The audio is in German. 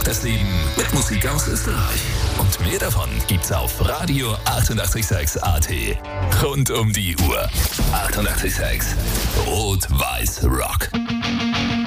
Rock das Leben mit Musik aus Österreich. Und mehr davon gibt's auf Radio 886 AT. Rund um die Uhr. 886 Rot-Weiß Rock.